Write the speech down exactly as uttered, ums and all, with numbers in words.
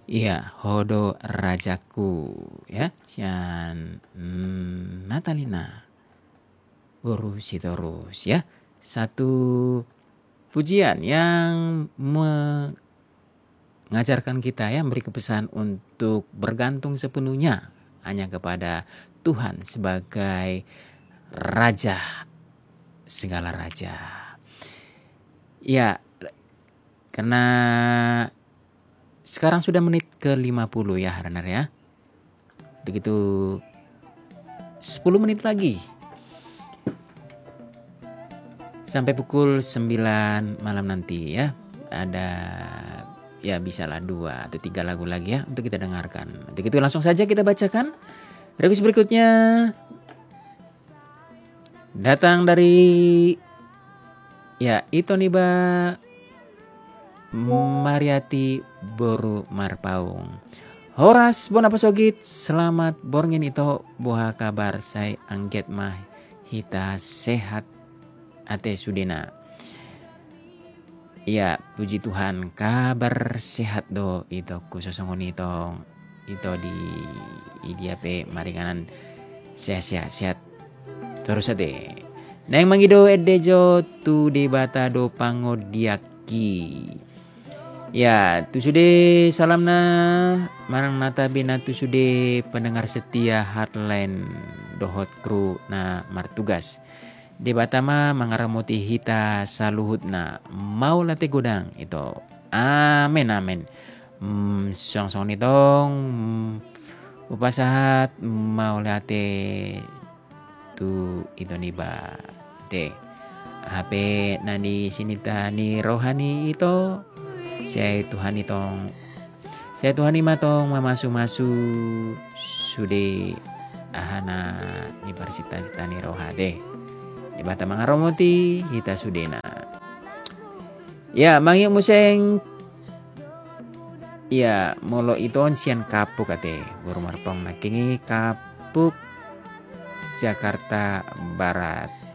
Iya, Hodo Rajaku ya. Sian mm, Natalina Urus terus ya. Satu pujian yang mengajarkan kita ya, memberi kepesan untuk bergantung sepenuhnya hanya kepada Tuhan sebagai Raja segala raja. Ya, karena sekarang sudah menit ke lima puluh ya Ranar ya. Begitu sepuluh menit lagi sampai pukul sembilan malam nanti ya. Ada ya bisalah dua atau tiga lagu lagi ya untuk kita dengarkan. Begitu langsung saja kita bacakan. Request berikutnya datang dari ya Ito Niba Mariati Boru Marpaung. Horas Bonapasogit, selamat borngin itu buah kabar saya angget mah hita sehat ate sudena. Ya puji Tuhan kabar sehat do itu khususongon itu itu di idiape maringanan sehat sehat terus ade. Neng mangido edejo tu debata do pangodiaki. Ya, tu sudah salamna marang natabina tu sudah pendengar setia Heartland dohot kru na martugas. Di Batama mangaramuti hita saluhutna mau late godang itu. Amin amin. Hmm, song-song nitong hmm, upasahat mau late tu itu niba te. H P nani sinita ni rohani itu saya Tuhan itong saya Tuhan imatong mamasu-masu sude ahana ni parsita ni roha deh di bata mangaromoti kita sudena ya mangi museng ya molo iton sian kapuk ate burung marpong nakingi kapuk Jakarta Barat